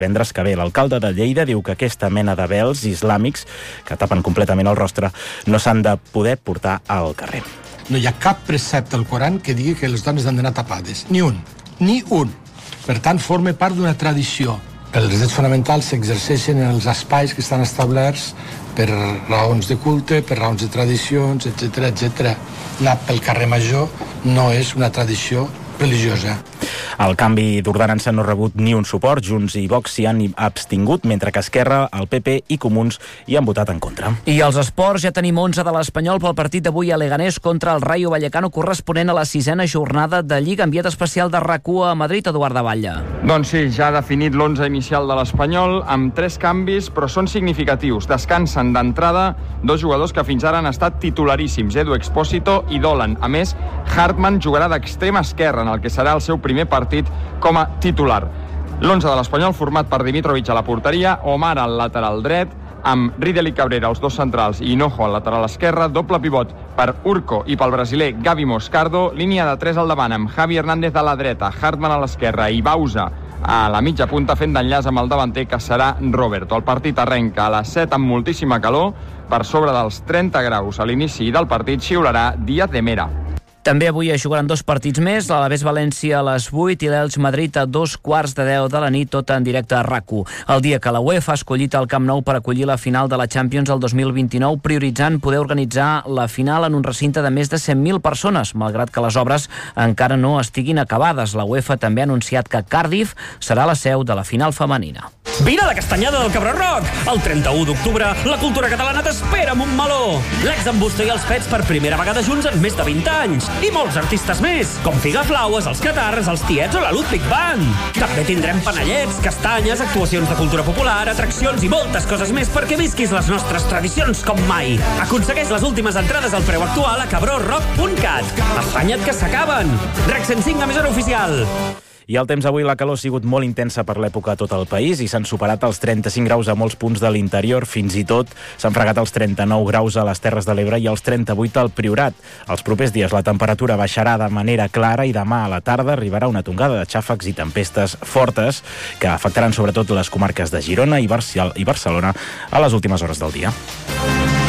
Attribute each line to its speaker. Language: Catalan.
Speaker 1: divendres que ve. L'alcalde de Lleida diu que aquesta mena de vels islàmics que tapen completament el rostre no s'han de poder portar al carrer.
Speaker 2: No hi ha cap precepte al Coran que digui que les dones han d'anar tapades. Ni un. Ni un. Per tant, forma part d'una tradició. Els drets fonamentals s'exerceixen en els espais que estan establerts per raons de culte, per raons de tradicions, etc etc. Anar pel carrer Major no és una tradició religiosa.
Speaker 1: El canvi d'ordenança no ha rebut ni un suport. Junts i Vox s'hi han abstingut, mentre que Esquerra, el PP i Comuns hi han votat en contra.
Speaker 3: I als esports ja tenim 11 de l'Espanyol pel partit d'avui a Leganés contra el Rayo Vallecano, corresponent a la 6a jornada de Lliga. Enviat especial de RAC1 a Madrid, Eduard de Batlle.
Speaker 4: Doncs sí, ja ha definit l'11 inicial de l'Espanyol amb 3 canvis, però són significatius. Descansen d'entrada 2 jugadors que fins ara han estat titularíssims, Edu Expósito i Dolan. A més, Hartmann jugarà d'extrem esquerre en el que serà el seu primer partit com a titular. L'11 de l'Espanyol format per Dimitrovic a la porteria, Omar al lateral dret, amb Riedel i Cabrera, els dos centrals, i Hinojo al lateral esquerre, doble pivot per Urco i pel brasiler Gavi Moscardo, línia de 3 al davant amb Javi Hernández a la dreta, Hartmann a l'esquerra i Bauza a la mitja punta fent d'enllaç amb el davanter que serà Roberto. El partit arrenca a les 7 amb moltíssima calor, per sobre dels 30 graus a l'inici del partit xiularà Díaz de Mera.
Speaker 3: També avui es jugaran 2 partits més, l'Alavés València a les 8 i l'Elx Madrid a 2:15 de la nit, tot en directe a RAC1. El dia que la UEFA ha escollit el Camp Nou per acollir la final de la Champions el 2029, prioritzant poder organitzar la final en un recinte de més de 100.000 persones, malgrat que les obres encara no estiguin acabades. La UEFA també ha anunciat que Cardiff serà la seu de la final femenina.
Speaker 5: Vine a la castanyada del Cabró Rock! El 31 d'octubre, la cultura catalana t'espera amb un meló! L'ex en Busto i els Pets per primera vegada junts en més de 20 anys! I molts artistes més, com Figaflaues, els Catarres, els Tiets o la Ludwig Band! També tindrem panellets, castanyes, actuacions de cultura popular, atraccions i moltes coses més perquè visquis les nostres tradicions com mai! Aconsegueix les últimes entrades al preu actual a cabrorock.cat. Afanya't que s'acaben! RAC 105 emissora oficial!
Speaker 1: I el temps avui, la calor ha sigut molt intensa per l'època a tot el país i s'han superat els 35 graus a molts punts de l'interior. Fins i tot s'han fregat els 39 graus a les Terres de l'Ebre i els 38 al Priorat. Els propers dies la temperatura baixarà de manera clara i demà a la tarda arribarà una tongada de xàfecs i tempestes fortes que afectaran sobretot les comarques de Girona i Barcelona a les últimes hores del dia.